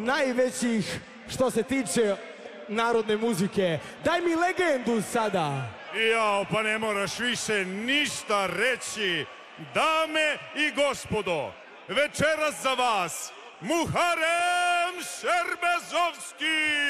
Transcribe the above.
najvećih što se tiče narodne muzike. Daj mi legendu sada. Jao, pa ne moraš više ništa reći. Dame i gospodo, večeras za vas Muharem Šerbezovski!